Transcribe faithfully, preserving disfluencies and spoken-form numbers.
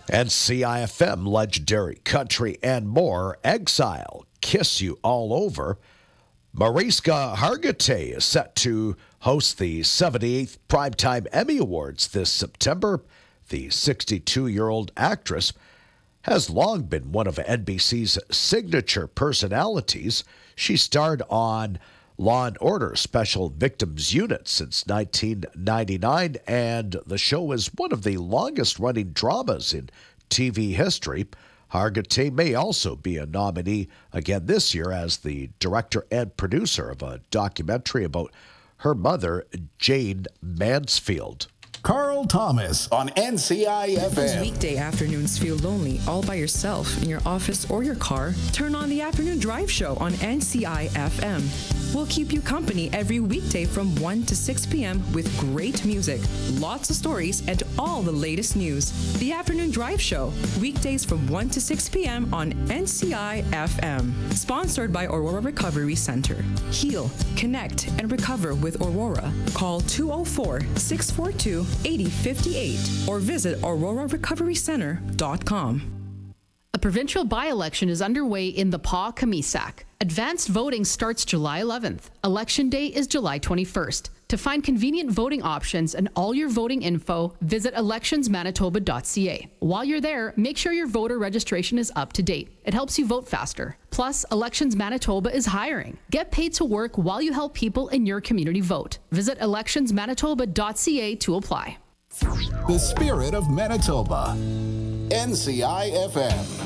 N C I F M, Legendary Country and More, Exile, Kiss You All Over. Mariska Hargitay is set to host the seventy-eighth Primetime Emmy Awards this September. The sixty-two-year-old actress has long been one of N B C's signature personalities. She starred on Law and Order Special Victims Unit since nineteen ninety-nine, and the show is one of the longest-running dramas in T V history. Hargitay may also be a nominee again this year as the director and producer of a documentary about her mother, Jane Mansfield. Carl Thomas on N C I F M. Those weekday afternoons feel lonely all by yourself in your office or your car? Turn on the Afternoon Drive Show on N C I F M. We'll keep you company every weekday from one to six p.m. with great music, lots of stories, and all the latest news. The Afternoon Drive Show, weekdays from one to six p.m. on N C I F M. Sponsored by Aurora Recovery Center. Heal, connect, and recover with Aurora. Call two oh four, six four two, eight oh five eight or visit aurora recovery center dot com. A provincial by-election is underway in the Pas-Kamisak. Advanced voting starts July eleventh. Election day is July twenty-first. To find convenient voting options and all your voting info, visit elections manitoba dot c a. While you're there, make sure your voter registration is up to date. It helps you vote faster. Plus, Elections Manitoba is hiring. Get paid to work while you help people in your community vote. Visit elections manitoba dot c a to apply. The spirit of Manitoba. N C I F M.